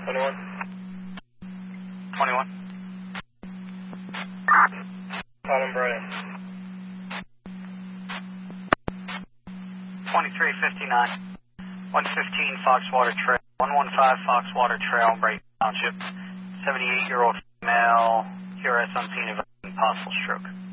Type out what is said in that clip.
21. 21. Tom and Brian. 2359. 115 Foxwater Trail. 115 Foxwater Trail, Brayton Township. 78-year-old female. QRS on scene of possible stroke.